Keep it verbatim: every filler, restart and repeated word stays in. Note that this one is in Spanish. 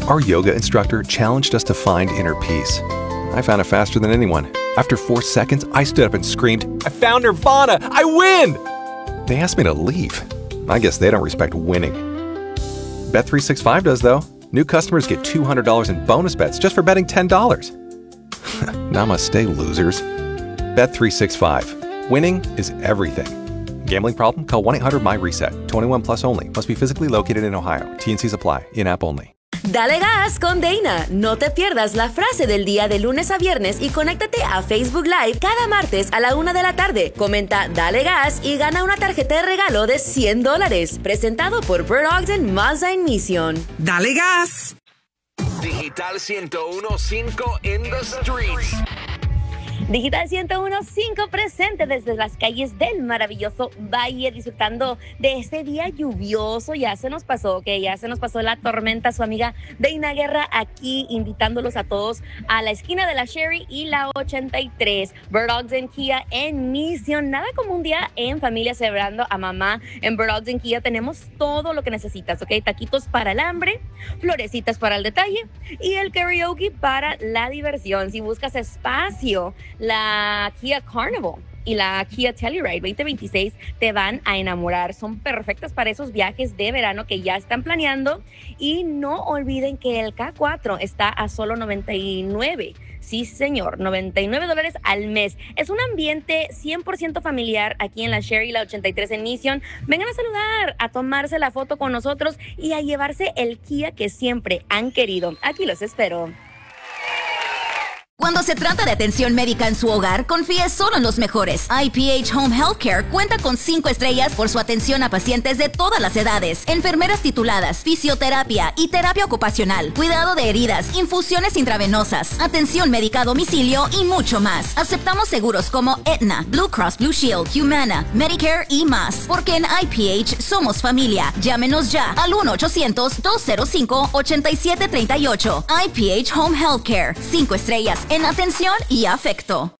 Our yoga instructor challenged us to find inner peace. I found it faster than anyone. After four seconds, I stood up and screamed, "I found Nirvana! I win!" They asked me to leave. I guess they don't respect winning. Bet three sixty-five does, though. New customers get two hundred dollars in bonus bets just for betting ten dollars. Namaste, losers. Bet three sixty-five. Winning is everything. Gambling problem? Call one eight hundred M Y reset. twenty-one plus only. Must be physically located in Ohio. T N Cs apply. In-app only. Dale gas con Dana. No te pierdas la frase del día de lunes a viernes y conéctate a Facebook Live cada martes a la una de la tarde. Comenta Dale gas y gana una tarjeta de regalo de cien dólares. Presentado por Bird Ogden Mazda en Mission. ¡Dale gas! Digital ciento uno punto cinco in the streets. Digital ciento uno punto cinco presente desde las calles del maravilloso Valle, disfrutando de este día lluvioso. Ya se nos pasó, que ya se nos pasó la tormenta. Su amiga Dana Guerra aquí invitándolos a todos a la esquina de la Sherry y la ochenta y tres. Bird Ogden Kia en Mission. Nada como un día en familia celebrando a mamá. En Bird Ogden Kia tenemos todo lo que necesitas, ¿ok? Taquitos para el hambre, florecitas para el detalle y el karaoke para la diversión. Si buscas espacio, la Kia Carnival y la Kia Telluride veinte veintiséis te van a enamorar. Son perfectas para esos viajes de verano que ya están planeando. Y no olviden que el K cuatro está a solo noventa y nueve. Sí, señor, noventa y nueve dólares al mes. Es un ambiente cien por ciento familiar aquí en la Sherry y la ochenta y tres en Mission. Vengan a saludar, a tomarse la foto con nosotros y a llevarse el Kia que siempre han querido. Aquí los espero. Cuando se trata de atención médica en su hogar, confíe solo en los mejores. I P H Home Healthcare cuenta con cinco estrellas por su atención a pacientes de todas las edades, enfermeras tituladas, fisioterapia y terapia ocupacional, cuidado de heridas, infusiones intravenosas, atención médica a domicilio y mucho más. Aceptamos seguros como Aetna, Blue Cross Blue Shield, Humana, Medicare y más, porque en I P H somos familia. Llámenos ya al uno ochocientos, dos cero cinco, ocho siete tres ocho. I P H Home Healthcare, cinco estrellas en atención y afecto.